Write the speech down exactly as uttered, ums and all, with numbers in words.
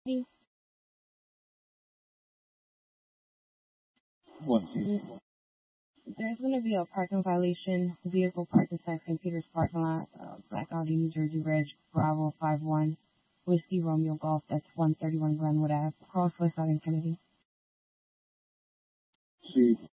One, two. There's going to be a parking violation. Vehicle parked inside Saint Peter's parking lot. Uh, Black Audi, New Jersey, Reg, Bravo five one, Whiskey Romeo Golf. That's one thirty-one Glenwood Ave, Crosswest out in Kennedy. See.